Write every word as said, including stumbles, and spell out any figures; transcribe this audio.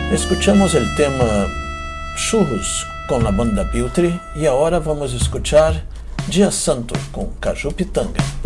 Escuchamos el tema Churros con la banda Biltri y ahora vamos a escuchar Dia Santo con Caju Pitanga.